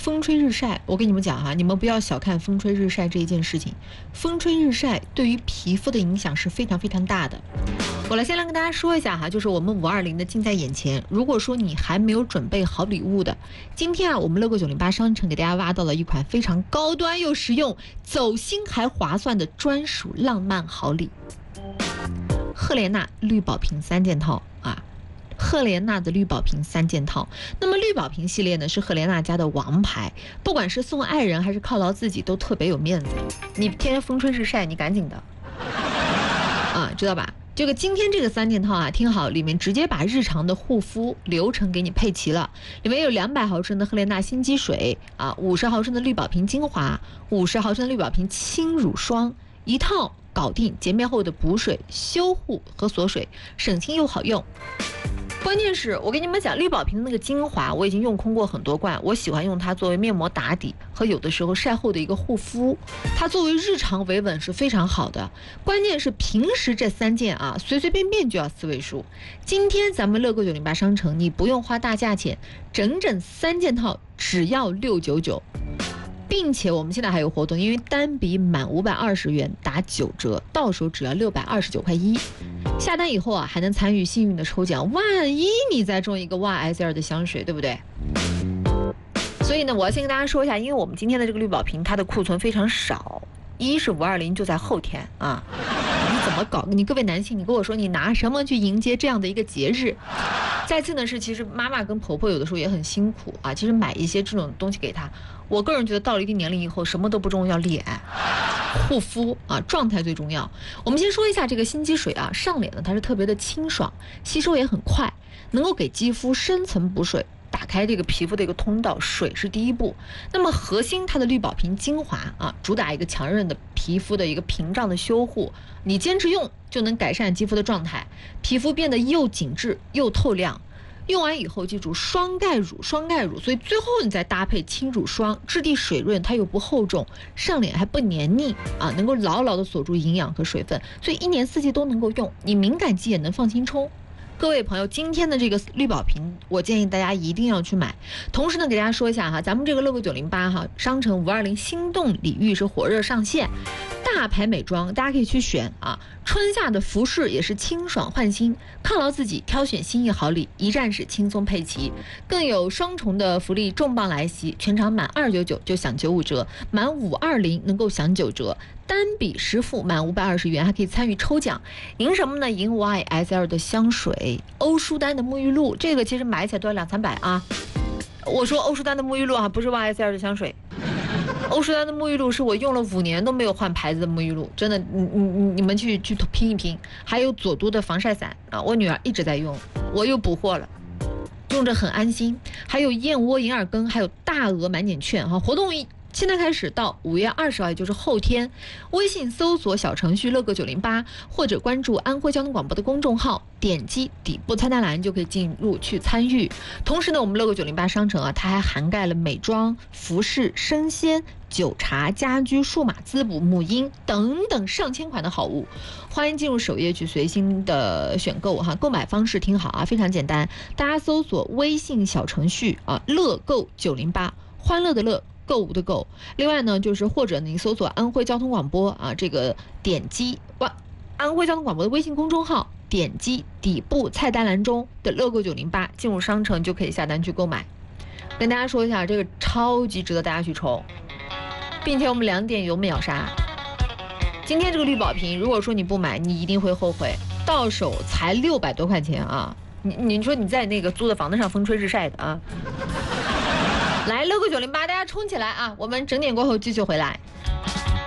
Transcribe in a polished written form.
风吹日晒，我跟你们讲哈，你们不要小看风吹日晒这一件事情，风吹日晒对于皮肤的影响是非常非常大的。我先来跟大家说一下哈，就是我们520的近在眼前。如果说你还没有准备好礼物的，今天啊，我们乐购908商城给大家挖到了一款非常高端又实用、走心还划算的专属浪漫好礼——赫莲娜绿宝瓶3件套啊。赫莲娜的绿宝瓶3件套，那么绿宝瓶系列呢是赫莲娜家的王牌，不管是送爱人还是犒劳自己都特别有面子。你天天风吹日晒，你赶紧的啊，知道吧？今天这个3件套啊，听好，里面直接把日常的护肤流程给你配齐了。里面有200毫升的赫莲娜心肌水啊，50毫升的绿宝瓶精华，50毫升的绿宝瓶轻乳霜，一套搞定洁面后的补水、修护和锁水，省心又好用。关键是我跟你们讲，绿宝瓶的那个精华我已经用空过很多罐，我喜欢用它作为面膜打底和有的时候晒后的一个护肤，它作为日常维稳是非常好的。关键是平时这3件啊，随随便便就要4位数。今天咱们乐购908商城，你不用花大价钱，整3件套只要699。并且我们现在还有活动，因为单笔满520元打9折，到手只要629块1。下单以后啊，还能参与幸运的抽奖，万一你再中一个YSL 的香水，对不对？所以呢，我要先跟大家说一下，因为我们今天的这个绿宝瓶它的库存非常少，一是520就在后天啊。你怎么搞？你各位男性，你跟我说你拿什么去迎接这样的一个节日？再次呢是，其实妈妈跟婆婆有的时候也很辛苦啊。其实买一些这种东西给她，我个人觉得到了一定年龄以后，什么都不重要，脸、护肤啊，状态最重要。我们先说一下这个心肌水啊，上脸呢它是特别的清爽，吸收也很快，能够给肌肤深层补水，打开这个皮肤的一个通道，水是第一步。那么核心它的绿宝瓶精华啊，主打一个强韧的皮肤的一个屏障的修护，你坚持用就能改善肌肤的状态，皮肤变得又紧致又透亮。用完以后记住双盖乳，所以最后你再搭配轻乳霜，质地水润，它又不厚重，上脸还不黏腻啊，能够牢牢的锁住营养和水分，所以1年4季都能够用，你敏感肌也能放心冲。各位朋友，今天的这个绿宝瓶，我建议大家一定要去买。同时呢，给大家说一下哈，咱们这个乐购908哈商城520心动礼遇是火热上线，大牌美妆大家可以去选啊。春夏的服饰也是清爽焕新，犒劳自己，挑选心意好礼，一站式轻松配齐，更有双重的福利重磅来袭，全场满299就享95折，满520能够享9折。单笔实付满520元还可以参与抽奖，赢什么呢？赢 YSL 的香水，欧舒丹的沐浴露，这个其实买起来都要200-300啊。我说欧舒丹的沐浴露啊，不是 YSL 的香水。欧舒丹的沐浴露是我用了5年都没有换牌子的沐浴露，真的，你们去拼一拼。还有佐都的防晒伞啊，我女儿一直在用，我又补货了，用着很安心。还有燕窝银耳羹，还有大额满减券哈，活动现在开始到5月20号，也就是后天，微信搜索小程序乐购908，或者关注安徽交通广播的公众号，点击底部菜单栏就可以进入去参与。同时呢，我们乐购908商城啊，它还涵盖了美妆、服饰、生鲜、酒茶、家居、数码滋补、母婴等等上千款的好物，欢迎进入首页去随心的选购哈。购买方式听好啊，非常简单，大家搜索微信小程序啊，乐购908，欢乐的乐，购物的购。另外呢，就是或者你搜索安徽交通广播啊，这个点击安徽交通广播的微信公众号，点击底部菜单栏中的乐购908，进入商城就可以下单去购买。跟大家说一下，这个超级值得大家去抽，并且我们2点有秒杀。今天这个绿宝瓶，如果说你不买，你一定会后悔，到手才600多块钱啊！你说你在那个租的房子上风吹日晒的啊！来，乐购908，大家冲起来啊！我们整点过后继续回来。